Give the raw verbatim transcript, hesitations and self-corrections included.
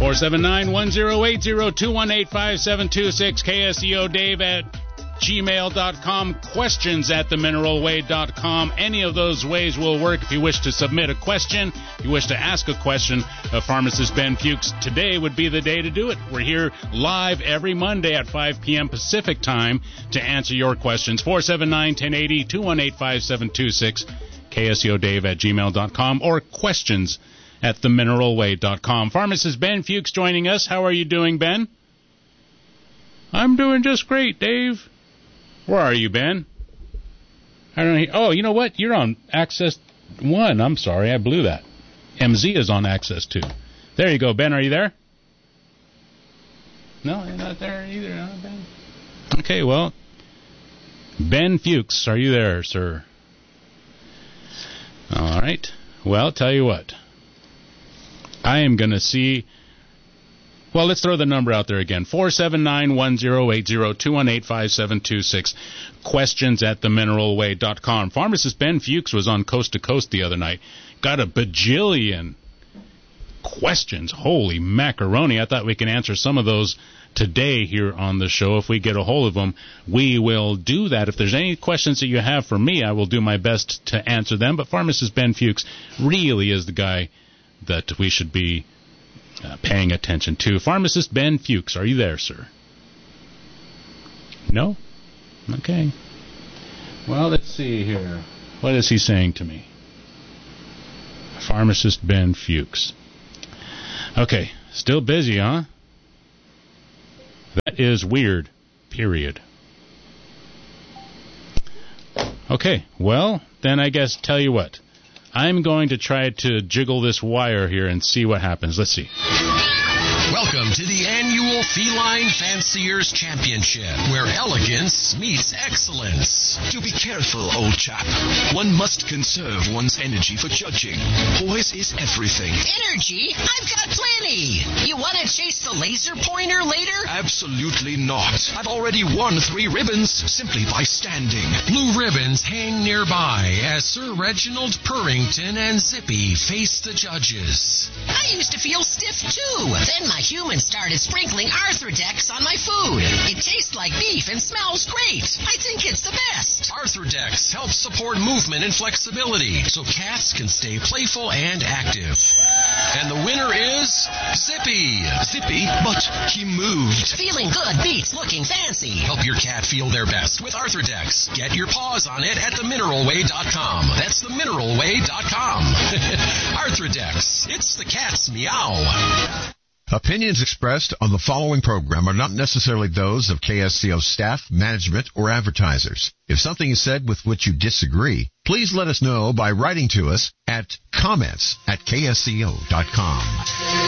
four seven nine, one zero eight zero, two one eight, five seven two six, K S E O Dave at gmail dot com, questions at the mineral way dot com. Any of those ways will work if you wish to submit a question, if you wish to ask a question of Pharmacist Ben Fuchs. Today would be the day to do it. We're here live every Monday at five p.m. Pacific time to answer your questions. four seven nine, one zero eight zero, two one eight, five seven two six, K S E O Dave at gmail dot com, or questions at the mineral way dot com. Pharmacist Ben Fuchs joining us. How are you doing, Ben? I'm doing just great, Dave. Where are you, Ben? I don't know. Oh, you know what? You're on Access one. I'm sorry. I blew that. M Z is on Access two. There you go. Ben, are you there? No, you're not there either, huh, Ben? Okay, well, Ben Fuchs, are you there, sir? All right. Well, tell you what. I am going to see... Well, let's throw the number out there again. four seven nine, one zero eight zero, two one eight, five seven two six. Questions at the mineral way dot com. Pharmacist Ben Fuchs was on Coast to Coast the other night. Got a bajillion questions. Holy macaroni. I thought we can answer some of those today here on the show. If we get a hold of them, we will do that. If there's any questions that you have for me, I will do my best to answer them. But Pharmacist Ben Fuchs really is the guy that we should be Uh, paying attention to. Pharmacist Ben Fuchs, are you there, sir? No? Okay. Well, let's see here. What is he saying to me? Pharmacist Ben Fuchs. Okay, still busy, huh? That is weird, period. Okay, well, then I guess tell you what. I'm going to try to jiggle this wire here and see what happens. Let's see. Welcome to the annual Feline Fanciers Championship, where elegance meets excellence. Do be careful, old chap. One must conserve one's energy for judging. Poise is everything. Energy? I've got plenty. You want to chase the laser pointer later? Absolutely not. I've already won three ribbons simply by standing. Blue ribbons hang nearby as Sir Reginald Purrington and Zippy face the judges. I used to feel stiff, too. Then my humans started sprinkling Arthrodex on my food. It tastes like beef and smells great. I think it's the best. Arthrodex helps support movement and flexibility so cats can stay playful and active. And the winner is Zippy. Zippy, but he moved. Feeling good beats looking fancy. Help your cat feel their best with Arthrodex. Get your paws on it at the mineral way dot com. That's the mineral way dot com. Arthrodex. It's the cat's meow. Opinions expressed on the following program are not necessarily those of K S C O staff, management, or advertisers. If something is said with which you disagree, please let us know by writing to us at comments at K S C O dot com.